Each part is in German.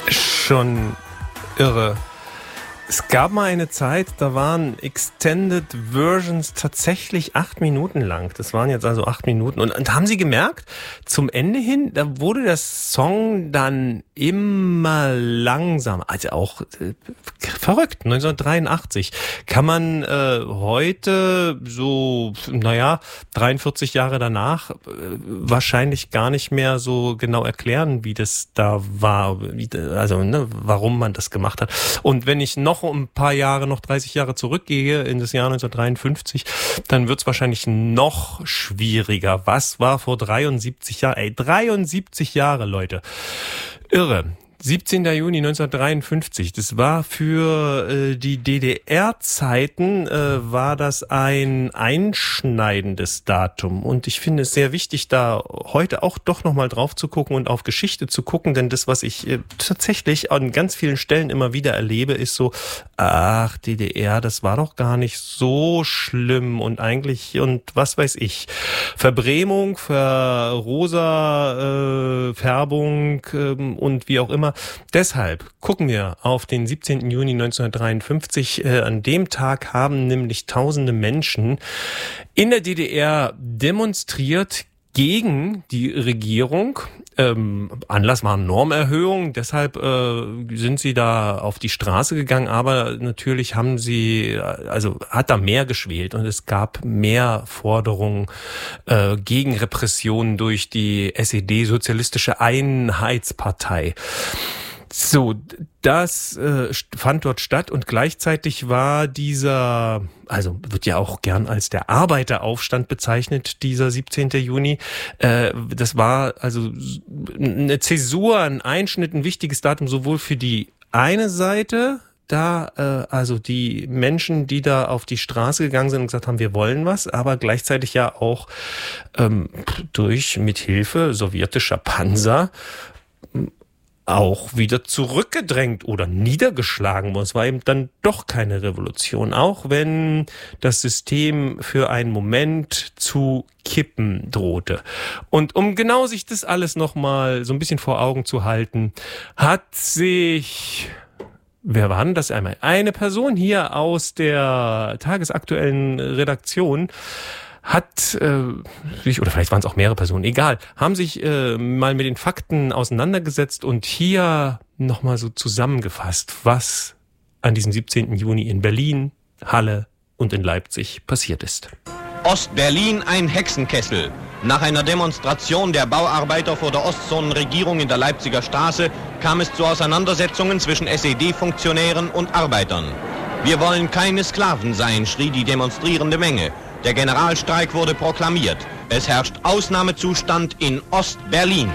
Schon irre. Es gab mal eine Zeit, da waren Extended Versions tatsächlich 8 Minuten lang. Das waren jetzt also 8 Minuten. Und haben Sie gemerkt, zum Ende hin, da wurde der Song dann immer langsamer. Also auch verrückt. 1983 kann man heute so, 43 Jahre danach wahrscheinlich gar nicht mehr so genau erklären, wie das da war. Warum man das gemacht hat. Und wenn ich noch ein paar Jahre, noch 30 Jahre zurückgehe in das Jahr 1953, dann wird es wahrscheinlich noch schwieriger. Was war vor 73 Jahren? 73 Jahre, Leute. Irre. 17. Juni 1953, das war für die DDR-Zeiten, war das ein einschneidendes Datum. Und ich finde es sehr wichtig, da heute auch doch nochmal drauf zu gucken und auf Geschichte zu gucken. Denn das, was ich tatsächlich an ganz vielen Stellen immer wieder erlebe, ist so, ach, DDR, das war doch gar nicht so schlimm. Und eigentlich, und was weiß ich, Verbrämung, rosa Färbung und wie auch immer. Deshalb gucken wir auf den 17. Juni 1953. An dem Tag haben nämlich tausende Menschen in der DDR demonstriert gegen die Regierung. Anlass war Normerhöhung, deshalb sind sie da auf die Straße gegangen, aber natürlich hat da mehr geschwelt und es gab mehr Forderungen gegen Repressionen durch die SED, Sozialistische Einheitspartei. So, das fand dort statt und gleichzeitig war wird ja auch gern als der Arbeiteraufstand bezeichnet, dieser 17. Juni. Das war also eine Zäsur, ein Einschnitt, ein wichtiges Datum, sowohl für die eine Seite, also die Menschen, die da auf die Straße gegangen sind und gesagt haben, wir wollen was, aber gleichzeitig ja auch mit Hilfe sowjetischer Panzer auch wieder zurückgedrängt oder niedergeschlagen wurde. Es war eben dann doch keine Revolution, auch wenn das System für einen Moment zu kippen drohte. Und um genau sich das alles nochmal so ein bisschen vor Augen zu halten, hat sich... Wer war denn das einmal? Eine Person hier aus der tagesaktuellen Redaktion hat sich, oder vielleicht waren es auch mehrere Personen, egal, haben sich mal mit den Fakten auseinandergesetzt und hier nochmal so zusammengefasst, was an diesem 17. Juni in Berlin, Halle und in Leipzig passiert ist. Ostberlin ein Hexenkessel. Nach einer Demonstration der Bauarbeiter vor der Ostzonenregierung in der Leipziger Straße kam es zu Auseinandersetzungen zwischen SED-Funktionären und Arbeitern. Wir wollen keine Sklaven sein, schrie die demonstrierende Menge. Der Generalstreik wurde proklamiert. Es herrscht Ausnahmezustand in Ostberlin.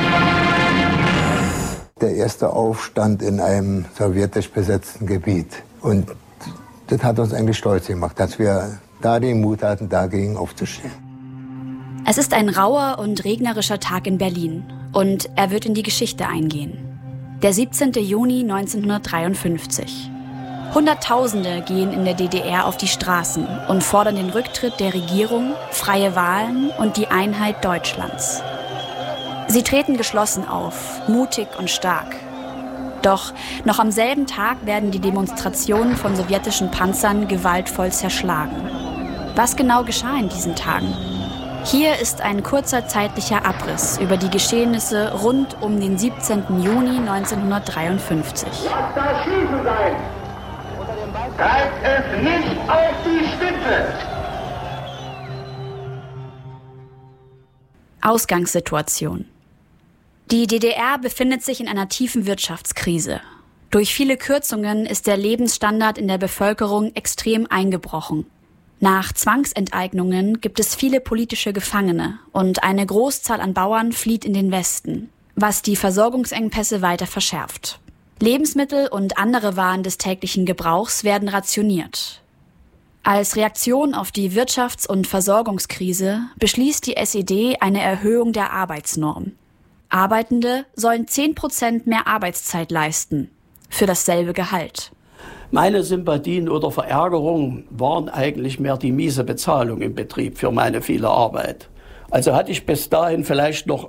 Der erste Aufstand in einem sowjetisch besetzten Gebiet. Und das hat uns eigentlich stolz gemacht, dass wir da den Mut hatten, dagegen aufzustehen. Es ist ein rauer und regnerischer Tag in Berlin. Und er wird in die Geschichte eingehen. Der 17. Juni 1953. Hunderttausende gehen in der DDR auf die Straßen und fordern den Rücktritt der Regierung, freie Wahlen und die Einheit Deutschlands. Sie treten geschlossen auf, mutig und stark. Doch noch am selben Tag werden die Demonstrationen von sowjetischen Panzern gewaltvoll zerschlagen. Was genau geschah in diesen Tagen? Hier ist ein kurzer zeitlicher Abriss über die Geschehnisse rund um den 17. Juni 1953. Das Schießen sein! Treibt es nicht auf die Spitze! Ausgangssituation. Die DDR befindet sich in einer tiefen Wirtschaftskrise. Durch viele Kürzungen ist der Lebensstandard in der Bevölkerung extrem eingebrochen. Nach Zwangsenteignungen gibt es viele politische Gefangene und eine Großzahl an Bauern flieht in den Westen, was die Versorgungsengpässe weiter verschärft. Lebensmittel und andere Waren des täglichen Gebrauchs werden rationiert. Als Reaktion auf die Wirtschafts- und Versorgungskrise beschließt die SED eine Erhöhung der Arbeitsnorm. Arbeitende sollen 10% mehr Arbeitszeit leisten, für dasselbe Gehalt. Meine Sympathien oder Verärgerungen waren eigentlich mehr die miese Bezahlung im Betrieb für meine viele Arbeit. Also hatte ich bis dahin vielleicht noch